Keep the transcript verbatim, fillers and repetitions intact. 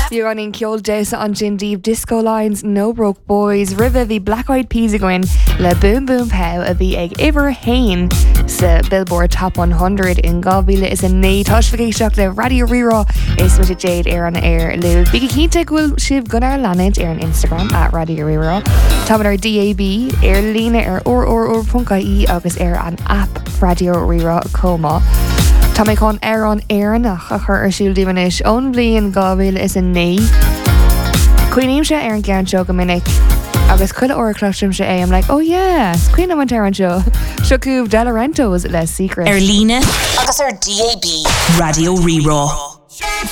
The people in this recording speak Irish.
You're on in Kjol Desa on Gindíb Disco Lines, No Broke Boys, River the Black Eyed Peas again, Le Boom Boom Pow a the egg Iver Hain, sa Billboard Top one hundred in Galvila is a nay Toshvagashak le Radio Rero is with a Jade air on air Lou Biggie Keatek will shiv gunnar lanage air on Instagram at Radio Rero. Tom our D A B air Lena air or or or punka e August air an app Radio Rero Coma. Tá chun ar an éarnach a chur ar siúl dímanis ón bblion gábhfuil is a né. Cuoiníim se ar an ceann seo go minic agus chuile orclaisiim se é am like, oh yeah, cuoine am an tear an seo. Seo cúb De Laurentiis le Secret. Ar líne agus ar D A B Radio Rero.